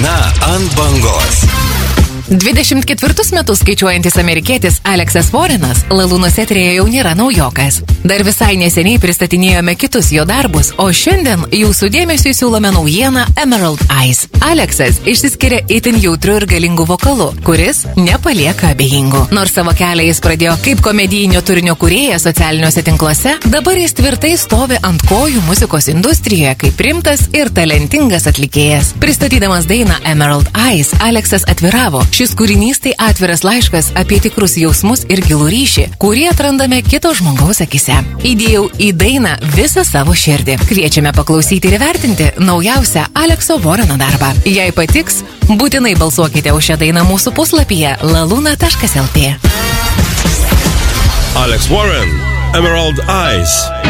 Daina ant bangos. 24 metus skaičiuojantis amerikietis Aleksas Warrenas Lalūnos eteryje jau nėra naujokas. Dar visai neseniai pristatinėjome kitus jo darbus, o šiandien jūsų dėmesiui siūlome naujieną Emerald Eyes. Aleksas išsiskiria itin jautriu ir galingu vokalu, kuris nepalieka abejingų. Nors savo kelią jis pradėjo kaip komedijinio turinio kūrėjas socialiniuose tinkluose, dabar jis tvirtai stovi ant kojų muzikos industrijoje kaip rimtas ir talentingas atlikėjas. Pristatydamas dainą Emerald Eyes, Aleksas atviravo. Šis kūrinys tai atviras laiškas apie tikrus jausmus ir gilų ryšį, kurį atrandame kito žmogaus akise. Įdėjau į dainą visą savo širdį. Kviečiame paklausyti ir vertinti naujausią Alekso Warreno darbą. Jei patiks, būtinai balsuokite už šią dainą mūsų puslapyje laluna.lt. Alex Warren, Emerald Eyes.